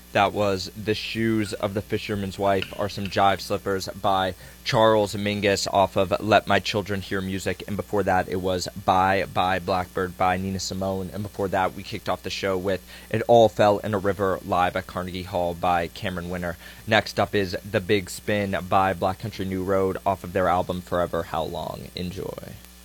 That was The Shoes of the Fisherman's Wife Are Some Jive Slippers by Charles Mingus off of Let My Children Hear Music. And before that, it was Bye Bye Blackbird by Nina Simone. And before that, we kicked off the show with It All Fell in a River live at Carnegie Hall by Cameron Winter. Next up is The Big Spin by Black Country New Road off of their album Forever How Long. Enjoy.